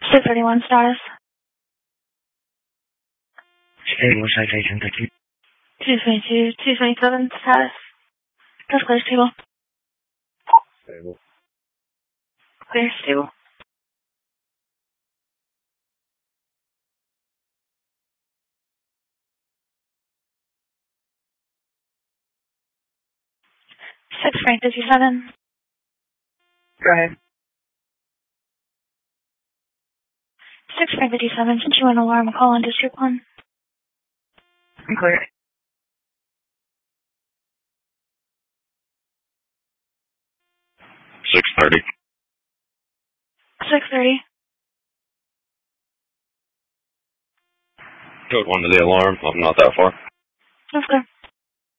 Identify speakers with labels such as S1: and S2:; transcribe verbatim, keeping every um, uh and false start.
S1: six thirty-one status.
S2: Stable citation, thank you.
S1: two twenty-two, two twenty-seven status. That's clear, stable.
S2: Stable.
S1: Clear, stable. six Frank fifty-seven.
S2: Go ahead.
S1: six Frank fifty-seven, sent you an alarm call on District one.
S2: I'm clear.
S3: six thirty.
S1: six thirty.
S3: Code one to the alarm. I'm not that far.
S1: That's clear.